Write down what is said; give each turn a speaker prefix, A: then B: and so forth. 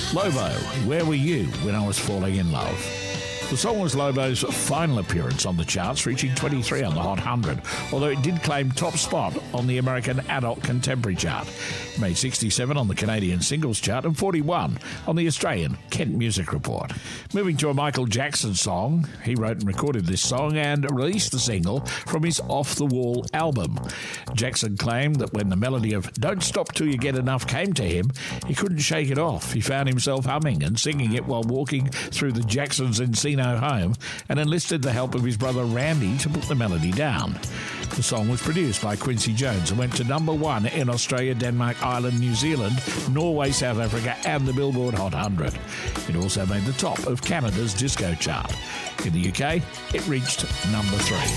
A: Lobo, Where Were You When I Was Falling in Love? The song was Lobo's final appearance on the charts, reaching 23 on the Hot 100, although it did claim top spot on the American Adult Contemporary chart. It made 67 on the Canadian Singles chart and 41 on the Australian Kent Music Report. Moving to a Michael Jackson song, he wrote and recorded this song and released the single from his Off the Wall album. Jackson claimed that when the melody of Don't Stop Till You Get Enough came to him, he couldn't shake it off. He found himself humming and singing it while walking through the Jackson's Encino home and enlisted the help of his brother Randy to put the melody down. The song was produced by Quincy Jones and went to number 1 in Australia, Denmark, Ireland, New Zealand, Norway, South Africa and the Billboard Hot 100. It also made the top of Canada's disco chart. In the UK, it reached number 3.